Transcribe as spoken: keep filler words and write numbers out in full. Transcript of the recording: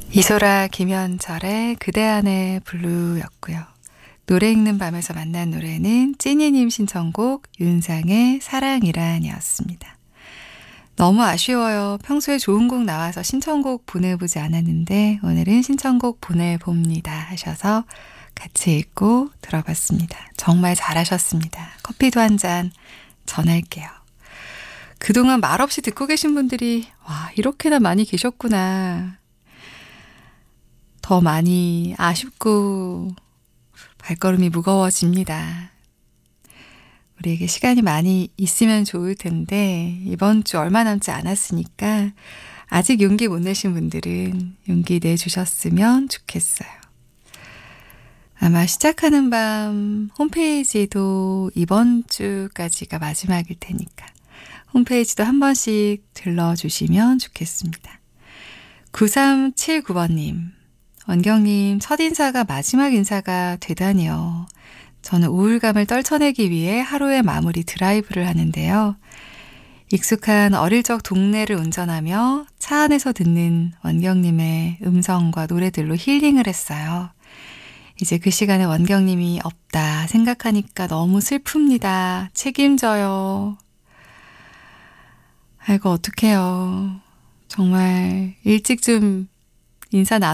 이소라 김현철의 그대 안의 블루였고요. 노래 읽는 밤에서 만난 노래는 찐이님 신청곡 윤상의 사랑이란이었습니다. 너무 아쉬워요. 평소에 좋은 곡 나와서 신청곡 보내보지 않았는데 오늘은 신청곡 보내봅니다 하셔서 같이 읽고 들어봤습니다. 정말 잘하셨습니다. 커피도 한 잔 전할게요. 그동안 말없이 듣고 계신 분들이 와 이렇게나 많이 계셨구나. 더 많이 아쉽고 발걸음이 무거워집니다. 우리에게 시간이 많이 있으면 좋을 텐데 이번 주 얼마 남지 않았으니까 아직 용기 못 내신 분들은 용기 내주셨으면 좋겠어요. 아마 시작하는 밤 홈페이지도 이번 주까지가 마지막일 테니까 홈페이지도 한 번씩 들러주시면 좋겠습니다. 구삼칠구 번님 원경님 첫인사가 마지막 인사가 되다니요. 저는 우울감을 떨쳐내기 위해 하루의 마무리 드라이브를 하는데요. 익숙한 어릴 적 동네를 운전하며 차 안에서 듣는 원경님의 음성과 노래들로 힐링을 했어요. 이제 그 시간에 원경님이 없다 생각하니까 너무 슬픕니다. 책임져요. 아이고 어떡해요. 정말 일찍 좀 인사 나